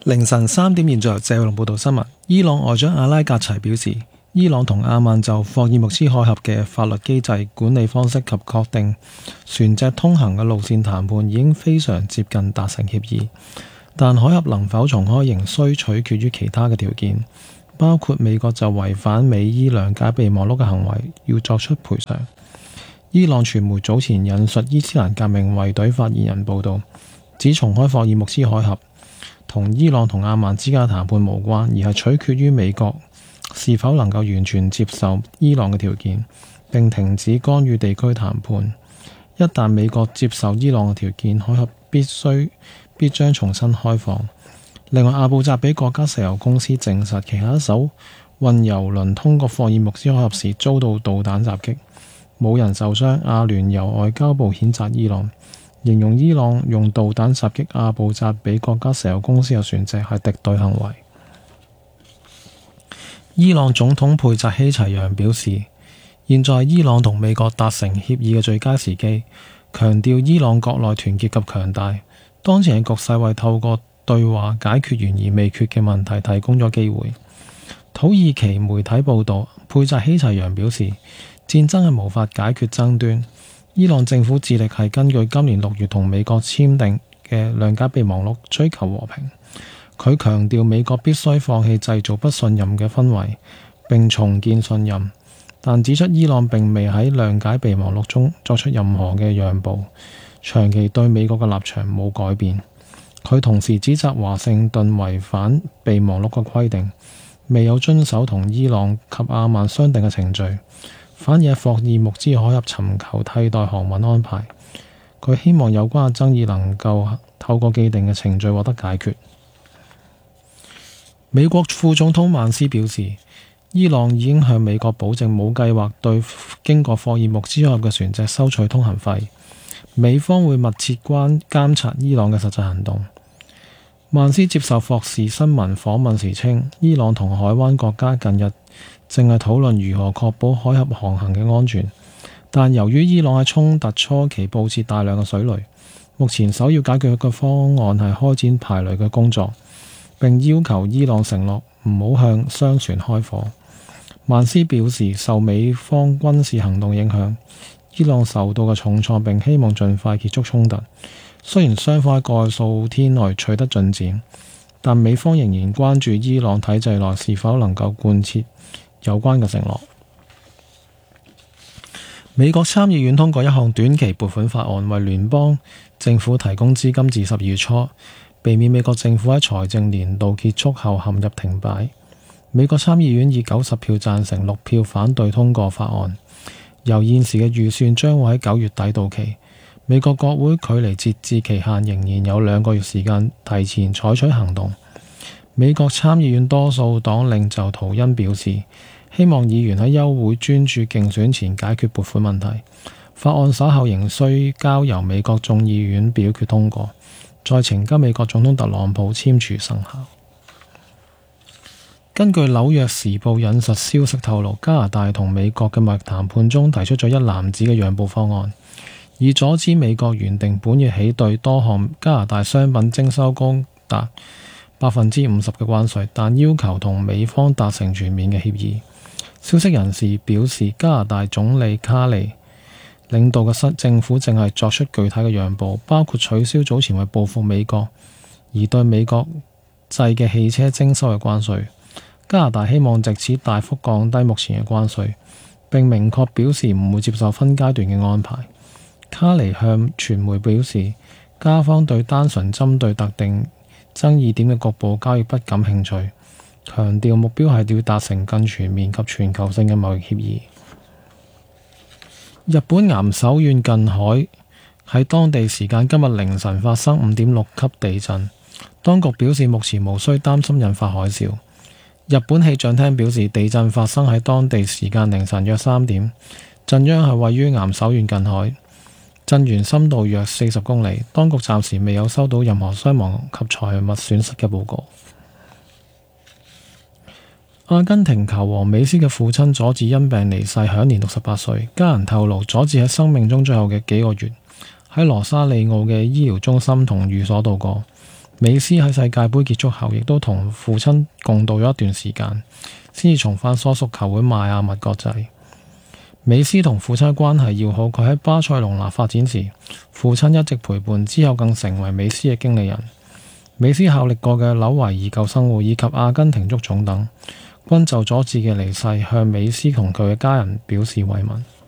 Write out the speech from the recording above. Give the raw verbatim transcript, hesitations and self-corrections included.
凌晨三點，現在由謝偉龍報道新聞。伊朗外長阿拉格齊表示，伊朗同阿曼就霍爾木茲海峽嘅法律機制、管理方式及確定船隻通行嘅路線談判已經非常接近達成協議，但海峽能否重開仍需取決於其他嘅條件，包括美國就違反美伊諒解備忘錄嘅行為要作出賠償。伊朗傳媒早前引述伊斯蘭革命衛隊發言人報道，指重開霍爾木茲海峽同伊朗同阿曼之間嘅談判無關，而係取決於美國是否能夠完全接受伊朗嘅條件，並停止干預地區談判。一旦美國接受伊朗嘅條件，海峽必須必將重新開放。另外，阿布扎比國家石油公司證實，旗下一艘運油輪通過霍爾木茲海峽時遭到導彈襲擊，冇人受傷。阿聯酋外交部譴責伊朗，形容伊朗用導彈襲擊阿布扎比國家石油公司嘅船隻係敵對行為。伊朗總統佩扎希齊揚表示，現在伊朗同美國達成協議嘅最佳時機，強調伊朗國內團結及強大。當前嘅局勢為透過對話解決懸而未決嘅問題提供咗機會。土耳其媒體報道，佩扎希齊揚表示，戰爭係無法解決爭端。伊朗政府致力係根據今年六月同美國簽訂嘅諒解備忘錄追求和平。佢強調美國必須放棄製造不信任嘅氛圍，並重建信任，但指出伊朗並未喺諒解備忘錄中作出任何嘅讓步，長期對美國嘅立場冇改變。佢同時指責華盛頓違反備忘錄嘅規定，未有遵守同伊朗及阿曼商定嘅程序，反而喺霍爾木茲海峽尋求替代航運安排。佢希望有關嘅爭議能夠透過既定嘅程序獲得解決。美國副總統曼斯表示，伊朗已經向美國保證冇計劃對經過霍爾木茲海峽嘅船隻收取通行費，美方會密切關監察伊朗嘅實際行動。曼斯接受霍士新聞訪問時稱，伊朗同海灣國家近日正係討論如何確保海峽航行嘅安全，但由於伊朗喺衝突初期佈設大量嘅水雷，目前首要解決嘅方案係開展排雷嘅工作，並要求伊朗承諾唔好向商船開火。曼斯表示，受美方軍事行動影響，伊朗受到嘅重創，並希望盡快結束衝突。雖然雙方喺過去數天內取得進展，但美方仍然關注伊朗體制內是否能夠貫徹有關嘅承諾。美國參議院通過一項短期撥款法案，為聯邦政府提供資金至十二月初，避免美國政府喺財政年度結束後陷入停擺。美國參議院以九十票贊成、六票反對通過法案。由現時嘅預算將會喺九月底到期。美國國會距離截至期限仍然有兩個月時間，提前採取行動。美國參議院多數黨領袖圖恩表示，希望議員喺休會專注競選前解決撥款問題。法案稍後仍需交由美國眾議院表決通過，再呈交美國總統特朗普簽署生效。根據紐約時報引述消息透露，加拿大同美國嘅貿易談判中提出咗一籃子嘅讓步方案，以阻止美國原定本月起對多項加拿大商品徵收高達百分之五十嘅關稅，但要求同美方達成全面嘅協議。消息人士表示，加拿大總理卡尼領導嘅新政府正係作出具體嘅讓步，包括取消早前為報復美國而對美國製嘅汽車徵收嘅關稅。加拿大希望藉此大幅降低目前嘅關稅，並明確表示唔會接受分階段嘅安排。卡尼向傳媒表示，加方對單純針對特定爭議點嘅局部交易不感興趣，強調目標係要達成更全面及全球性嘅貿易協議。日本岩手縣近海喺當地時間今日凌晨發生五點六級地震，當局表示目前無需擔心引發海嘯。日本氣象廳表示，地震發生喺當地時間凌晨約三點，震央係位於岩手縣近海，震源深度約四十公里。當局暫時未有收到任何傷亡及財物損失嘅報告。阿根廷球王美斯嘅父親佐治因病離世，享年六十八歲。家人透露，佐治喺生命中最後嘅幾個月喺羅沙利奧嘅醫療中心同寓所度過。 美斯喺世界盃結束後，亦都同父親共度咗一段時間，先至重返所屬球會邁阿密國際。美斯同父親嘅關係要好，佢喺巴塞隆拿發展時，父親一直陪伴，之後更成為美斯嘅經理人。美斯效力過嘅紐維爾舊生活以及阿根廷足總等，均就佐治嘅離世向美斯同佢嘅家人表示慰問。